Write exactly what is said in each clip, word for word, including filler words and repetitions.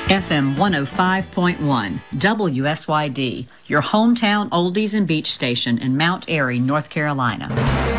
F M one oh five point one, W S Y D, your hometown oldies and beach station in Mount Airy, North Carolina.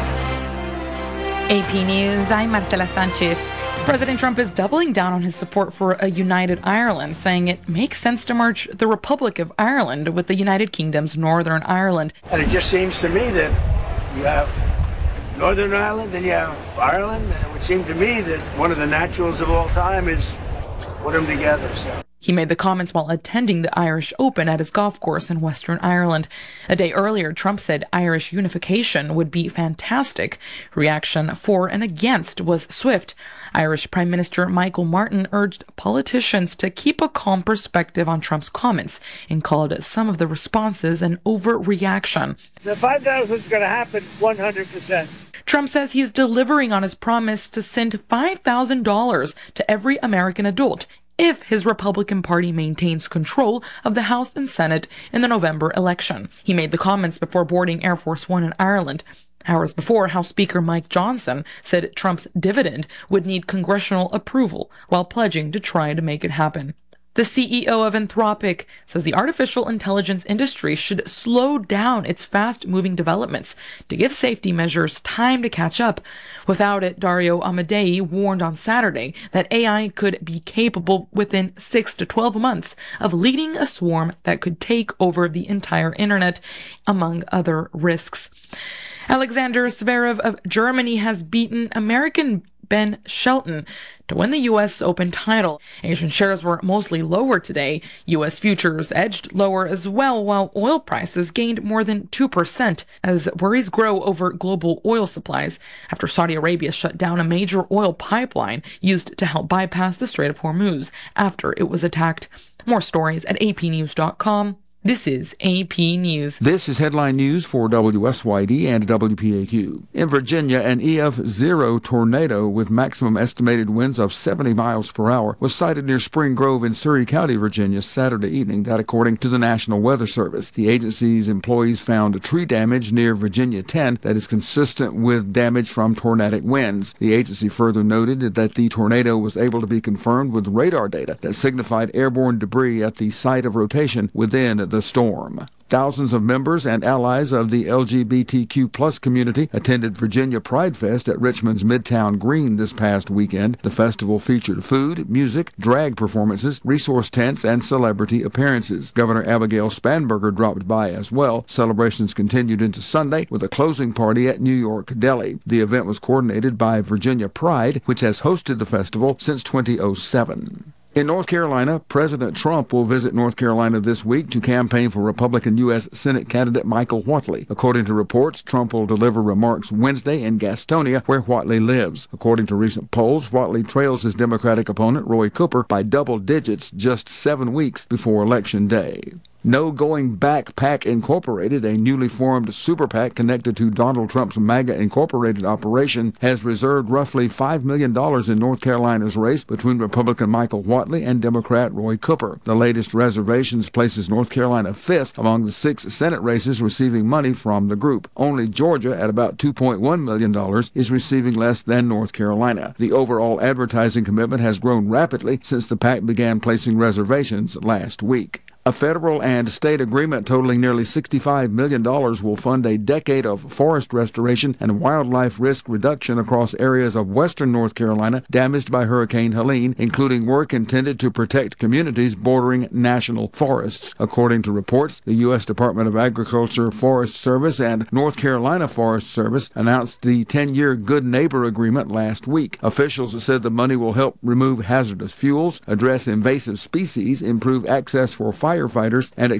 A P News, I'm Marcela Sanchez. President Trump is doubling down on his support for a united Ireland, saying it makes sense to merge the Republic of Ireland with the United Kingdom's Northern Ireland. And it just seems to me that you have Northern Ireland and you have Ireland, and it would seem to me that one of the naturals of all time is put them together. So. He made the comments while attending the Irish Open at his golf course in Western Ireland. A day earlier, Trump said Irish unification would be fantastic. Reaction for and against was swift. Irish Prime Minister Michael Martin urged politicians to keep a calm perspective on Trump's comments and called some of the responses an overreaction. The five thousand is going to happen one hundred percent. Trump says he is delivering on his promise to send five thousand dollars to every American adult if his Republican Party maintains control of the House and Senate in the November election. He made the comments before boarding Air Force One in Ireland. Hours before, House Speaker Mike Johnson said Trump's dividend would need congressional approval while pledging to try to make it happen. The C E O of Anthropic says the artificial intelligence industry should slow down its fast-moving developments to give safety measures time to catch up. Without it, Dario Amodei warned on Saturday that A I could be capable within six to twelve months of leading a swarm that could take over the entire internet, among other risks. Alexander Zverev of Germany has beaten American Ben Shelton to win the U S Open title. Asian shares were mostly lower today. U S futures edged lower as well, while oil prices gained more than two percent as worries grow over global oil supplies after Saudi Arabia shut down a major oil pipeline used to help bypass the Strait of Hormuz after it was attacked. More stories at A P news dot com. This is A P News. This is headline news for W S Y D and W P A Q. In Virginia, an E F zero tornado with maximum estimated winds of seventy miles per hour was sighted near Spring Grove in Surry County, Virginia, Saturday evening, that according to the National Weather Service. The agency's employees found tree damage near Virginia ten that is consistent with damage from tornadic winds. The agency further noted that the tornado was able to be confirmed with radar data that signified airborne debris at the site of rotation within the storm. Thousands of members and allies of the L G B T Q plus community attended Virginia Pride Fest at Richmond's Midtown Green this past weekend. The festival featured food, music, drag performances, resource tents, and celebrity appearances. Governor Abigail Spanberger dropped by as well. Celebrations continued into Sunday with a closing party at New York Deli. The event was coordinated by Virginia Pride, which has hosted the festival since two thousand seven. In North Carolina, President Trump will visit North Carolina this week to campaign for Republican U S Senate candidate Michael Whatley. According to reports, Trump will deliver remarks Wednesday in Gastonia, where Whatley lives. According to recent polls, Whatley trails his Democratic opponent, Roy Cooper, by double digits just seven weeks before Election Day. No Going Back PAC Incorporated, a newly formed super PAC connected to Donald Trump's MAGA Incorporated operation, has reserved roughly five million dollars in North Carolina's race between Republican Michael Whatley and Democrat Roy Cooper. The latest reservations places North Carolina fifth among the six Senate races receiving money from the group. Only Georgia, at about two point one million dollars, is receiving less than North Carolina. The overall advertising commitment has grown rapidly since the PAC began placing reservations last week. A federal and state agreement totaling nearly sixty-five million dollars will fund a decade of forest restoration and wildlife risk reduction across areas of western North Carolina damaged by Hurricane Helene, including work intended to protect communities bordering national forests. According to reports, the U S Department of Agriculture, Forest Service, and North Carolina Forest Service announced the ten-year Good Neighbor Agreement last week. Officials said the money will help remove hazardous fuels, address invasive species, improve access for fire firefighters, and